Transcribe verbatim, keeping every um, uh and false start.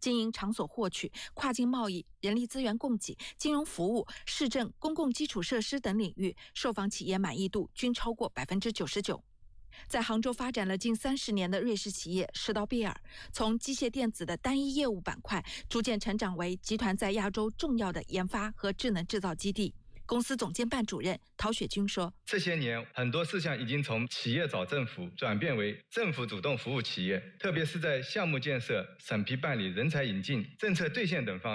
经营场所获取、跨境贸易、人力资源供给、金融服务、市政、公共基础设施等领域，受访企业满意度均超过百分之九十九。在杭州发展了近三十年的瑞士企业世道贝尔，从机械电子的单一业务板块，逐渐成长为集团在亚洲重要的研发和智能制造基地。公司总监办主任陶雪军说：“ 这些年，很多事项已经从企业找政府转变为政府主动服务企业，特别是在项目建设、审批办理、人才引进、政策兑现等方